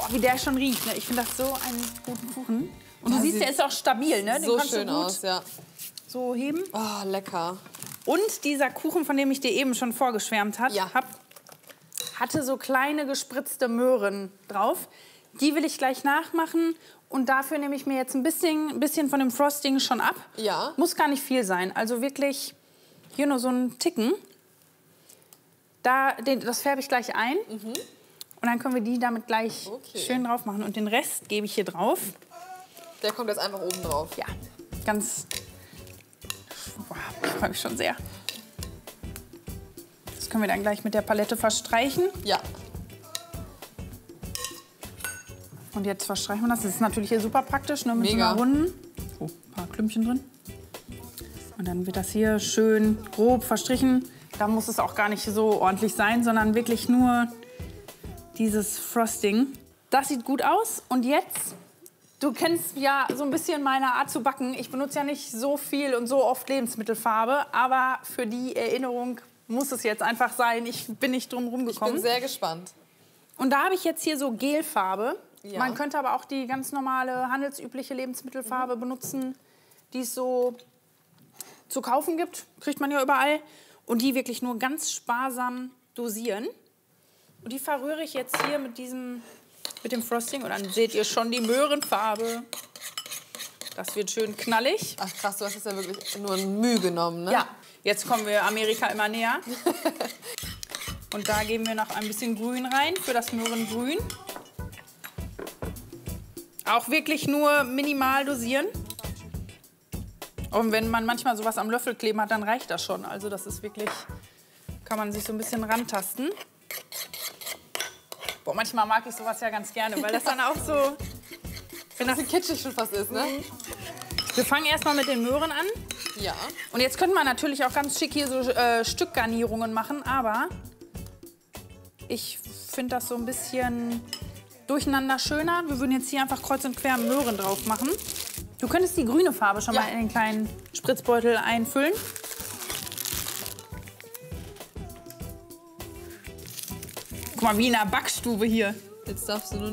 wie der schon riecht. Ne? Ich finde das so einen guten Kuchen. Und du siehst, der ist auch stabil. Ne? Den So kannst schön du gut aus, ja. so heben. Oh, lecker. Und dieser Kuchen, von dem ich dir eben schon vorgeschwärmt habe, hatte so kleine gespritzte Möhren drauf. Die will ich gleich nachmachen. Und dafür nehme ich mir jetzt ein bisschen von dem Frosting schon ab. Ja. Muss gar nicht viel sein. Also wirklich hier nur so einen Ticken. Das färbe ich gleich ein. Und dann können wir die damit gleich schön drauf machen. Und den Rest gebe ich hier drauf. Der kommt jetzt einfach oben drauf. Ja, ganz... Boah, ich freue mich schon sehr. Das können wir dann gleich mit der Palette verstreichen. Ja. Und jetzt verstreichen wir das. Das ist natürlich hier super praktisch, ne, mit so einer runden. Oh, ein paar Klümpchen drin. Und dann wird das hier schön grob verstrichen. Da muss es auch gar nicht so ordentlich sein, sondern wirklich nur dieses Frosting. Das sieht gut aus. Und jetzt, du kennst ja so ein bisschen meine Art zu backen. Ich benutze ja nicht so viel und so oft Lebensmittelfarbe. Aber für die Erinnerung muss es jetzt einfach sein. Ich bin nicht drum rumgekommen. Ich bin sehr gespannt. Und da habe ich jetzt hier so Gelfarbe. Ja. Man könnte aber auch die ganz normale, handelsübliche Lebensmittelfarbe benutzen, die es so zu kaufen gibt. Kriegt man ja überall. Und die wirklich nur ganz sparsam dosieren. Und die verrühre ich jetzt hier mit dem Frosting. Und dann seht ihr schon die Möhrenfarbe. Das wird schön knallig. Ach krass, du hast jetzt ja wirklich nur ein Mühe genommen, ne? Ja, jetzt kommen wir Amerika immer näher. Und da geben wir noch ein bisschen Grün rein für das Möhrengrün. Auch wirklich nur minimal dosieren. Und wenn man manchmal sowas am Löffel kleben hat, dann reicht das schon. Also das ist wirklich, kann man sich so ein bisschen rantasten. Boah, manchmal mag ich sowas ja ganz gerne, weil das dann auch so... Wenn das ein kitschig schon fast ist, ne? Wir fangen erstmal mit den Möhren an. Ja. Und jetzt könnte man natürlich auch ganz schick hier so Stückgarnierungen machen, aber ich finde das so ein bisschen durcheinander schöner. Wir würden jetzt hier einfach kreuz und quer Möhren drauf machen. Du könntest die grüne Farbe schon mal in den kleinen Spritzbeutel einfüllen. Guck mal, wie in einer Backstube hier. Jetzt darfst du nur